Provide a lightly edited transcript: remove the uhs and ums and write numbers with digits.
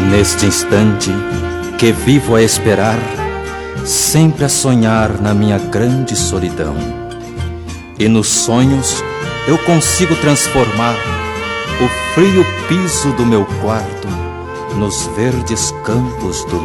Neste instante que vivo a esperar, sempre a sonhar na minha grande solidão. E nos sonhos eu consigo transformar o frio piso do meu quarto nos verdes campos do